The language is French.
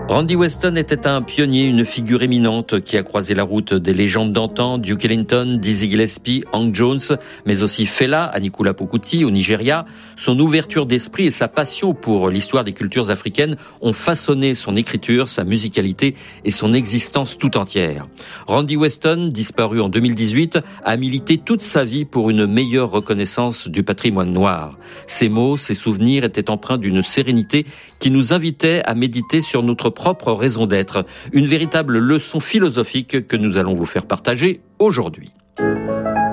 Randy Weston était un pionnier, une figure éminente qui a croisé la route des légendes d'antan, Duke Ellington, Dizzy Gillespie, Hank Jones, mais aussi Fela, Anikula Pokuti au Nigeria. Son ouverture d'esprit et sa passion pour l'histoire des cultures africaines ont façonné son écriture, sa musicalité et son existence tout entière. Randy Weston, disparu en 2018, a milité toute sa vie pour une meilleure reconnaissance du patrimoine noir. Ses mots, ses souvenirs étaient empreints d'une sérénité qui nous invitait à méditer sur notre propre raison d'être. Une véritable leçon philosophique que nous allons vous faire partager aujourd'hui.